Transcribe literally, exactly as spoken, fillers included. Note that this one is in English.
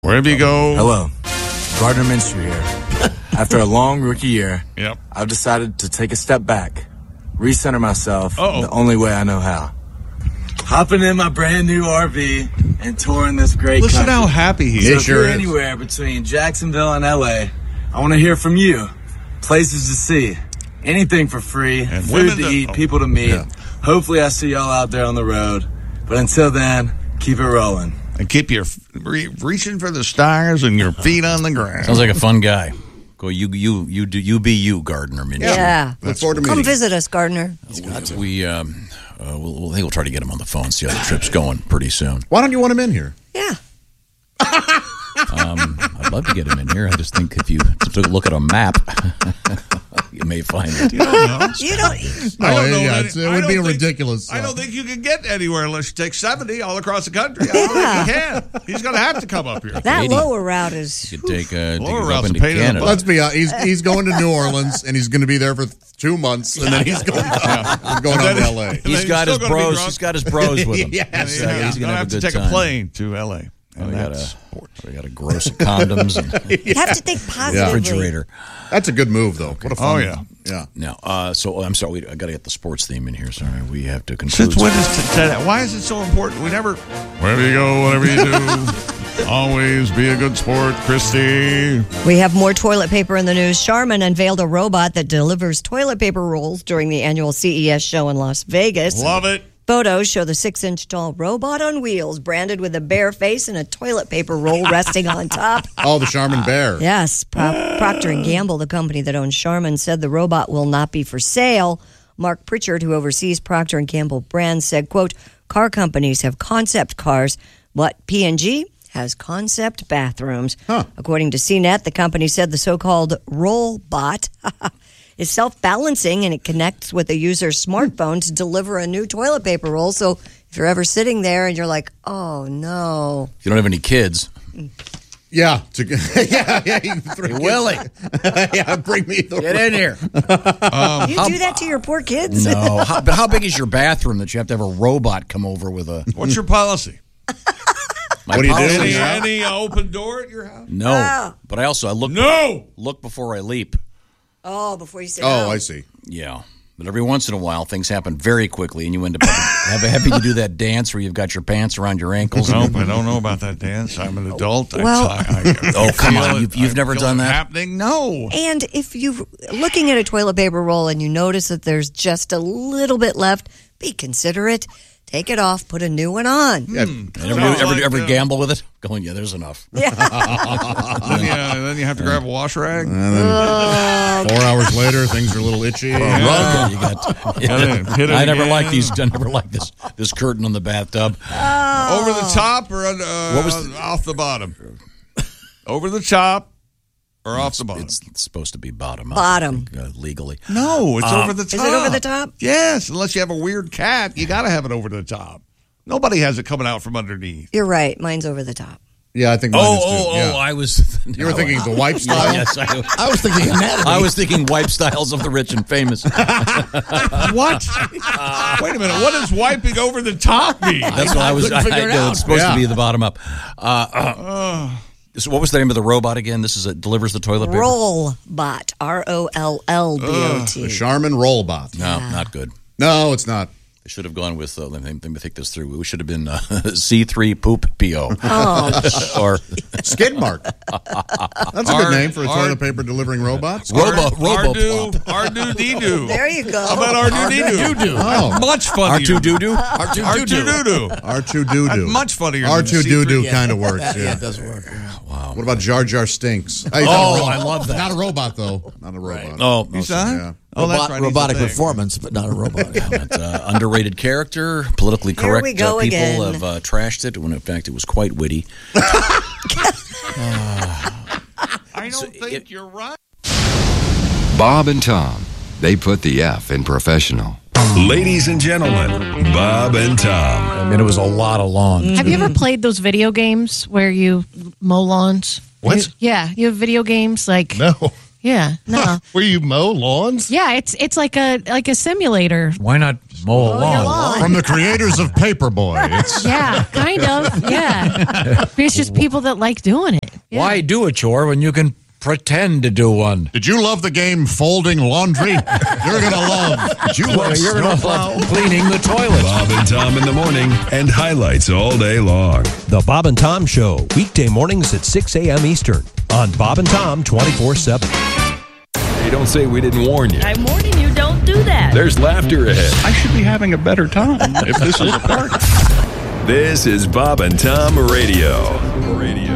Wherever you go. Hello. Gardner Minshew here. After a long rookie year, yep. I've decided to take a step back, recenter myself Uh-oh. the only way I know how. Hopping in my brand new R V and touring this great Listen country. how happy he so is. if you're anywhere between Jacksonville and L A, I want to hear from you. Places to see, anything for free, And food women to to- eat, oh. people to meet. Yeah. Hopefully I see y'all out there on the road. But until then, keep it rolling. And keep your re- reaching for the stars and your feet on the ground. Sounds like a fun guy. Go, you, you, you, do you be you, Gardner Minshew. Yeah. Look forward to Come meeting. visit us, Gardner. We, um, uh, we'll, we'll, I think we'll try to get him on the phone. See how the trip's going pretty soon. Why don't you want him in here? Yeah. Um, I'd love to get him in here. I just think if you took a look at a map, you may find it. You don't know. You don't. I don't Oh, know yeah, any- it's- it I would don't be think- ridiculous. I don't think you can get anywhere unless you take seventy all across the country. I don't Yeah. think you can. He's going to have to come up here. That eighty. lower route is. You could take, uh, take Lower it up route's a into pain in the Canada. butt. Let's be honest. He's he's going to New Orleans and he's going to be there for two months and then he's going he's going on to L A. And He's then got he's his still gonna be bros. drunk. He's got his bros with him. Yes. So Yeah, he's he's gonna have a have to good take time. a plane to L A. And And we got that's a we got a gross of condoms and You have to think positively. refrigerator. That's a good move, though. What a fun Oh, yeah. Yeah. Now, uh, so oh, I'm sorry. We, I got to get the sports theme in here. Sorry, we have to conclude. Since when is t- t- why is it so important? We never. Wherever you go, whatever you do, always be a good sport, Christy. We have more toilet paper in the news. Charmin unveiled a robot that delivers toilet paper rolls during the annual C E S show in Las Vegas. Love it. Photos show the six-inch tall robot on wheels, branded with a bear face and a toilet paper roll resting on top. Oh, the Charmin Bear. Yes, Pro- Procter and Gamble, the company that owns Charmin, said the robot will not be for sale. Mark Pritchard, who oversees Procter and Gamble brands, said, quote, car companies have concept cars, but P and G has concept bathrooms. Huh. According to C net, the company said the so-called Rollbot is self-balancing and it connects with a user's smartphone to deliver a new toilet paper roll. So if you're ever sitting there and you're like, oh, no. If you don't have any kids, Yeah. To, yeah. Yeah. You hey, Willie, yeah. Bring me the get in here. You do that to your poor kids? No, how, but how big is your bathroom that you have to have a robot come over with a? What's your policy? My What do you do? policy Any, is- Yeah. any uh, open door at your house? No, Oh. but I also I look No. look before I leap. Oh, before you sit Oh, down. I see. Yeah, but every once in a while things happen very quickly, and you end up having, having to do that dance where you've got your pants around your ankles. Nope, I don't know about that dance. I'm an adult. I- Well- I, I, Oh, come feel on. it. You've- you've I never feel done it that? happening? No. And if you're looking at a toilet paper roll and you notice that there's just a little bit left, be considerate. Take it off, put a new one on. Yeah. And ever, Sounds ever, like, ever uh, gamble with it? Going, yeah, there's enough. then, you, then you have to grab a wash rag. Four hours later, things are a little itchy. Yeah, you got, Hit it- hit it I never again. liked these. I never liked this this curtain on the bathtub. Over the top or uh, What was the- off the bottom? Over the top or off the bottom? It's supposed to be bottom up. Bottom. I think, uh, legally. No, it's over the top. Is it over the top? Yes, unless you have a weird cat, you got to have it over the top. Nobody has it coming out from underneath. You're right. Mine's over the top. Yeah, I think mine Oh, is too. oh, yeah. oh! I was. You were thinking the wipe style? Yes, I, I was thinking anatomy. I was thinking wipe styles of the rich and famous. What? Wait a minute. What does wiping over the top mean? That's what I was. couldn't I, figure it I, out. it's supposed Yeah. to be the bottom up. Uh, uh, so what was the name of the robot again? This is it delivers the toilet paper. Rollbot. R O L L B O T. The Charmin Rollbot. No, not good. No, it's not. I should have gone with. Uh, let, me, let me think this through. We should have been uh, C three Poop P O. Oh, or Skid Mark. That's a Ar- good name for a ar- toilet paper delivering robots. Robo Robo Ardu, Plop. Ardu Dee Doo. there you go. How about Ardu Dee Doo? Oh. Much funnier. R two doo doo. R two Doo Doo. R two Doo Doo. Much funnier. R than two C Doo three. Doo kind of works. Yeah, Yeah. it does work. Wow. What about Jar Jar Stinks? Hey, Oh, I love that. Not a robot though. Not a robot. Oh, You saw it? Yeah. Oh, that's Robot- right. he's a robotic thing. performance, but not a robot. That, uh, underrated character, politically Here correct we go uh, people again. have uh, trashed it when in fact it was quite witty. I don't think it- you're right. Bob and Tom, they put the F in professional. Ladies and gentlemen, Bob and Tom. I mean, it was a lot of lawns. Have you ever played those video games where you mow lawns? What? You- yeah, you have video games like No. yeah, no. Where you mow lawns? Yeah, it's it's like a like a simulator. Why not Mow a lawn. From the creators of Paperboy. It's Yeah, kind of. Yeah. It's just people that like doing it. Yeah. Why do a chore when you can pretend to do one? Did you love the game Folding Laundry? You're going to love. Did you love You're going to Snowplow? love cleaning the toilet. Bob and Tom in the morning and highlights all day long. The Bob and Tom Show, weekday mornings at six a.m. Eastern on Bob and Tom twenty-four seven. Hey, don't say we didn't warn you. I'm warning you, don't do that. There's laughter ahead. I should be having a better time if this is a party. This is Bob and Tom Radio. Radio.